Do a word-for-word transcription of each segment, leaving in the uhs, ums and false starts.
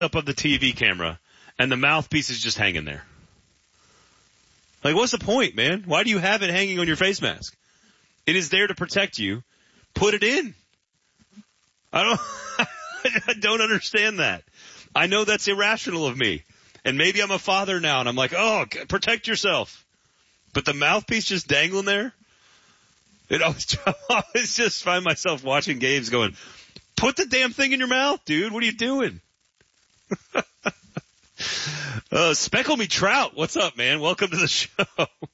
up of the T V camera and the mouthpiece is just hanging there. Like, what's the point, man? Why do you have it hanging on your face mask? It is there to protect you. Put it in. I don't, I don't understand that. I know that's irrational of me. And maybe I'm a father now and I'm like, oh, protect yourself. But the mouthpiece just dangling there. It always, I always just find myself watching games going, put the damn thing in your mouth, dude. What are you doing? uh, Speckle Me Trout. What's up, man? Welcome to the show.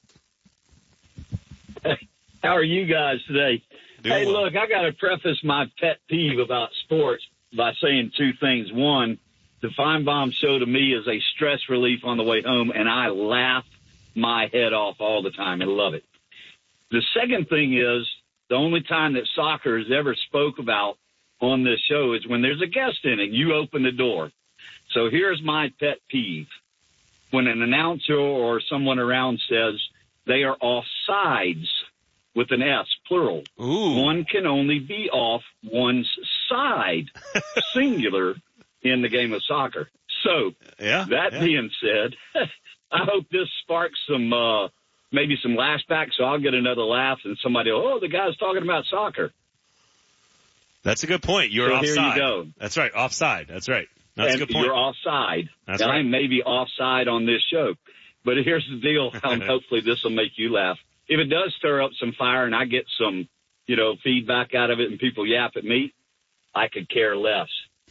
Hey, how are you guys today? Doing hey, well. look, I got to preface my pet peeve about sports by saying two things. One, the Feinbaum show to me is a stress relief on the way home, and I laugh my head off all the time. I love it. The second thing is the only time that soccer is ever spoke about on this show is when there's a guest in and you open the door. So here's my pet peeve. When an announcer or someone around says they are offsides with an S, plural, Ooh. one can only be off one's side, singular, in the game of soccer. So yeah, that yeah. being said, I hope this sparks some uh, maybe some lashback, so I'll get another laugh and somebody will, oh, the guy's talking about soccer. That's a good point. You're so offside. Here you go. That's right, offside. That's right. That's and a good point. You're offside. That's and right. I may be offside on this show. But here's the deal. Um, hopefully this will make you laugh. If it does stir up some fire and I get some, you know, feedback out of it and people yap at me, I could care less.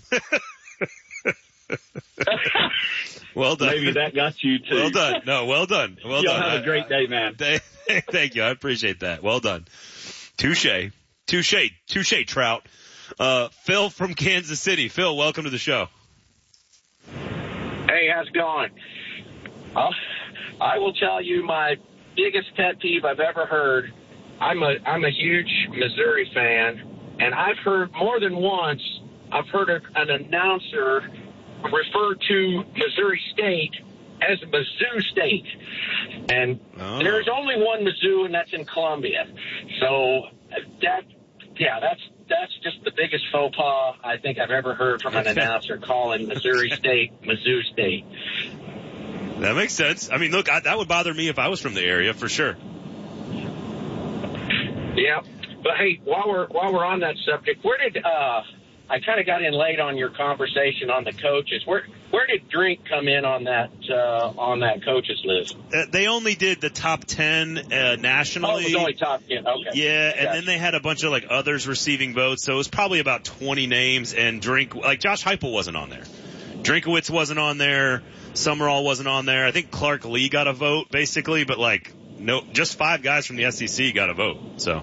Well done. Maybe that got you too. Well done. No, well done. Well Y'all done. have a great day, man. Thank you. I appreciate that. Well done. Touche. Touche. Touche, Trout. Uh, Phil from Kansas City. Phil, welcome to the show. Hey, how's it going? Uh, I will tell you my biggest pet peeve I've ever heard. I'm a I'm a huge Missouri fan, and I've heard more than once, I've heard a, an announcer refer to Missouri State as Mizzou State. And oh. there's only one Mizzou, and that's in Columbia. So that, yeah, that's that's just the biggest faux pas I think I've ever heard from an announcer calling Missouri State Mizzou State. That makes sense. I mean, look, I, that would bother me if I was from the area, for sure. Yeah, but hey, while we're while we're on that subject, where did uh, I kind of got in late on your conversation on the coaches? Where where did Drink come in on that uh, on that coaches list? Uh, they only did the top ten uh, nationally. Oh, it was only top ten. Okay. Yeah, and Gotcha. then they had a bunch of like others receiving votes, so it was probably about twenty names. And Drink, like Josh Heupel wasn't on there, Drinkowitz wasn't on there, Summerall wasn't on there. I think Clark Lee got a vote basically, but like no, just five guys from the S E C got a vote. So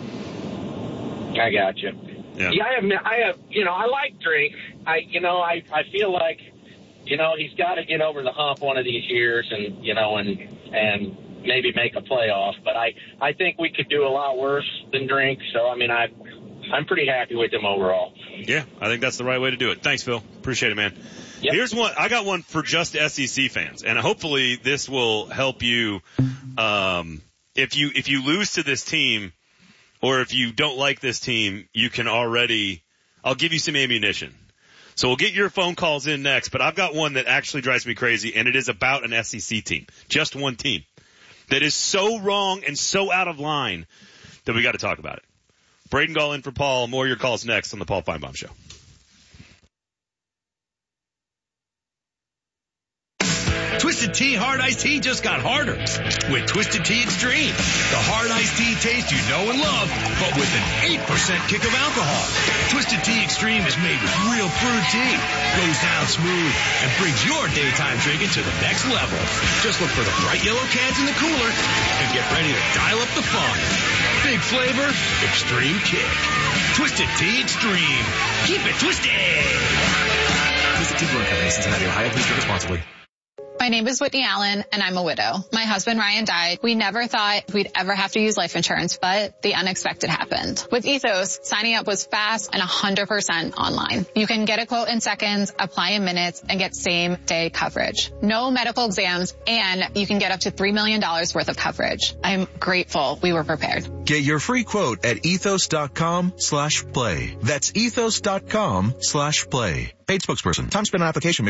I got you. yeah, Yeah, I have, I have, you know, I like Drink. I, you know, I, I feel like, you know, he's got to get over the hump one of these years, and you know, and and maybe make a playoff. But I, I think we could do a lot worse than Drink. So I mean, I, I'm pretty happy with him overall. Yeah, I think that's the right way to do it. Thanks, Phil. Appreciate it, man. Yep. Here's one. I got one for just S E C fans, and hopefully this will help you. Um, if you if you lose to this team, or if you don't like this team, you can already. I'll give you some ammunition. So we'll get your phone calls in next, but I've got one that actually drives me crazy, and it is about an S E C team, just one team, that is so wrong and so out of line that we got to talk about it. Braden Gall in for Paul. More of your calls next on the Paul Feinbaum Show. Twisted Tea Hard Iced Tea just got harder with Twisted Tea Extreme. The hard iced tea taste you know and love, but with an eight percent kick of alcohol. Twisted Tea Extreme is made with real brewed tea, goes down smooth, and brings your daytime drinking to the next level. Just look for the bright yellow cans in the cooler and get ready to dial up the fun. Big flavor, extreme kick. Twisted Tea Extreme. Keep it twisted. Twisted Tea Brewing Company, Cincinnati, Ohio. Please drink responsibly. name is Whitney Allen, and I'm a widow. My husband, Ryan, died. We never thought we'd ever have to use life insurance, but the unexpected happened. With Ethos, signing up was fast and one hundred percent online. You can get a quote in seconds, apply in minutes, and get same-day coverage. No medical exams, and you can get up to three million dollars worth of coverage. I'm grateful we were prepared. Get your free quote at ethos.com slash play. That's ethos.com slash play. Paid spokesperson. Time spent on application may